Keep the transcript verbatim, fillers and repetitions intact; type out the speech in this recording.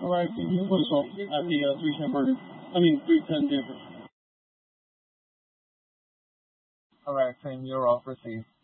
Alright, what's up at the uh, three ten burger? I mean, three ten difference. Alright, Sam, you're off. Proceed.